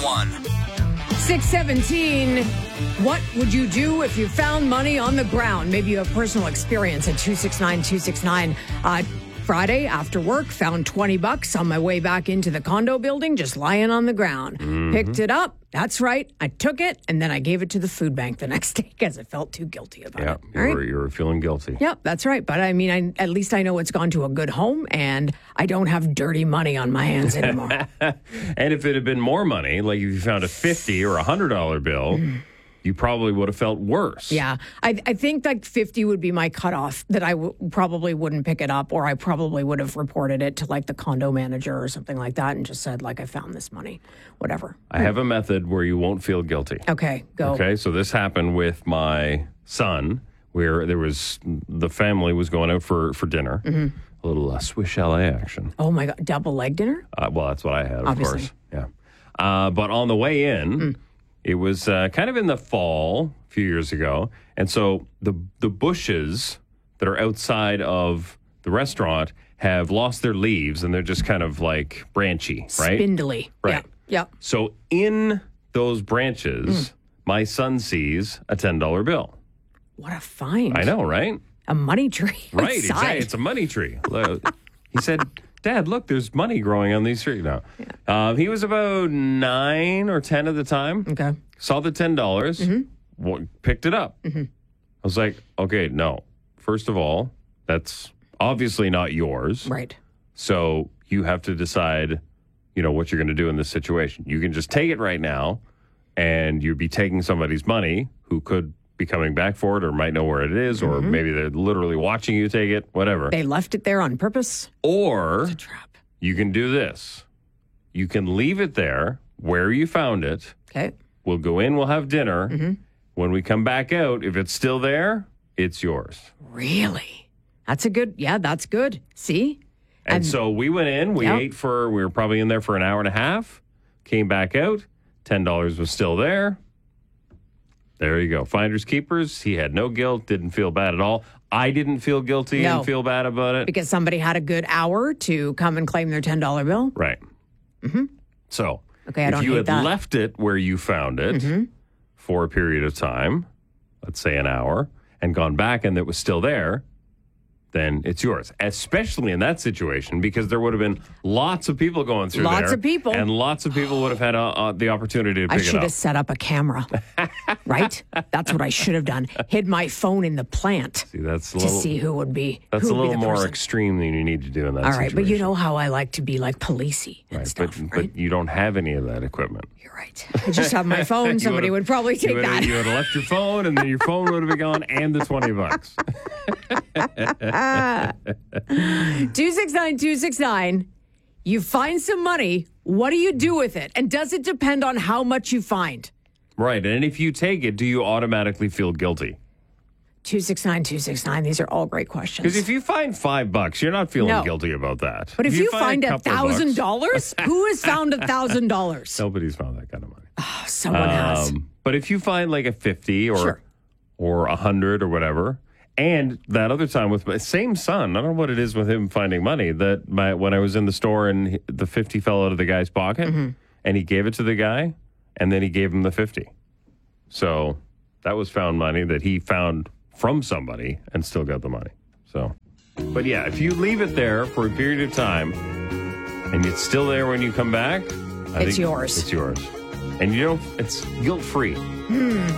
911. 617. What would you do if you found money on the ground? Maybe you have personal experience at 269-269. Friday after work, found $20 on my way back into the condo building, just lying on the ground. Picked it up. That's right. I took it, and then I gave it to the food bank the next day because I felt too guilty about it. You were feeling guilty. Yep, that's right. But I mean, at least I know it's gone to a good home, and I don't have dirty money on my hands anymore. And if it had been more money, like if you found a $50 or $100 bill, you probably would have felt worse. Yeah. I think like 50 would be my cutoff, that I probably wouldn't pick it up, or I probably would have reported it to like the condo manager or something like that and just said, like, I found this money, whatever. I have a method where you won't feel guilty. Okay, go. Okay, so this happened with my son, where the family was going out for dinner. A little Swiss chalet action. Oh my God, double leg dinner? Well, that's what I had, of Obviously. course. Yeah. But on the way in, it was kind of in the fall a few years ago. And so the bushes that are outside of the restaurant have lost their leaves, and they're just kind of like branchy, right? Spindly. Right. Yeah. So in those branches, my son sees a $10 bill. What a find. I know, right? A money tree. Right, outside. exactly. It's a money tree. He said, Dad, look, there's money growing on these trees now. Yeah. He was about 9 or 10 at the time. Okay. Saw the $10, picked it up. I was like, okay, no. First of all, that's obviously not yours. Right. So you have to decide, what you're going to do in this situation. You can just take it right now, and you'd be taking somebody's money who could be coming back for it or might know where it is, or maybe they're literally watching you take it, whatever. They left it there on purpose. Or It's a trap. you can do this. You can leave it there where you found it. Okay. We'll go in, we'll have dinner. When we come back out, if it's still there, it's yours. Really? That's that's good. See? And so we went in, we were probably in there for an hour and a half, came back out, $10 was still there. There you go. Finders keepers. He had no guilt, didn't feel bad at all. I didn't feel guilty and feel bad about it. Because somebody had a good hour to come and claim their $10 bill? Right. So, Okay, I don't if you hate had that. left it where you found it for a period of time, let's say an hour, and gone back and it was still there, then it's yours. Especially in that situation, because there would have been lots of people going through there. Lots of people. And lots of people would have had the opportunity to pick I it should up. have set up a camera, right? That's what I should have done. Hid my phone in the plant See, that's a to little, see who would be. that's who a would be little the more person. extreme than you need to do in that All situation. right, but you know how I like to be like policey and Right, stuff, but, right? but you don't have any of that equipment. You're right. I just have my phone. Somebody would probably take that. You would have left your phone, and then your phone would have been gone, and the $20. 269-269. You find some money. What do you do with it? And does it depend on how much you find? Right, and if you take it, do you automatically feel guilty? 269-269. These are all great questions. Because if you find $5, you're not feeling No. guilty about that. But if you find a couple of bucks- $1,000, who has found $1,000? Nobody's found that kind of money. Someone has. But if you find like a 50 Sure. or 100 or whatever, and that other time with my same son, I don't know what it is with him finding money, that when I was in the store and the 50 fell out of the guy's pocket, and he gave it to the guy, and then he gave him the 50. So that was found money that he found from somebody and still got the money. So, but yeah, if you leave it there for a period of time and it's still there when you come back, I It's think yours. It's yours. And it's guilt-free.